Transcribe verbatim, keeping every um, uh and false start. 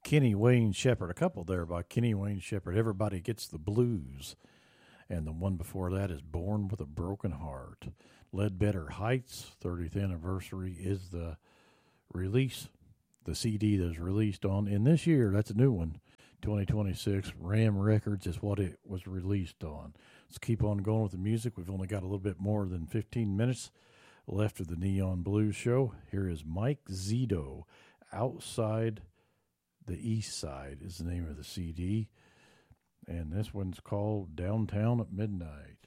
Kenny Wayne Shepherd, a couple there by Kenny Wayne Shepherd. Everybody Gets the Blues. And the one before that is Born with a Broken Heart. Ledbetter Heights, thirtieth anniversary, is the release, the C D that's released on. In this year, that's a new one, twenty twenty-six. Ram Records is what it was released on. Let's keep on going with the music. We've only got a little bit more than fifteen minutes left of the Neon Blues Show. Here is Mike Zito, Outside the East Side is the name of the C D. And this one's called Downtown at Midnight.